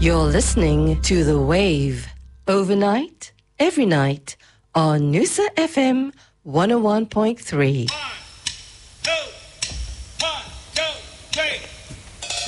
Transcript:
You're listening to The Wave. Overnight, every night, on Noosa FM 101.3.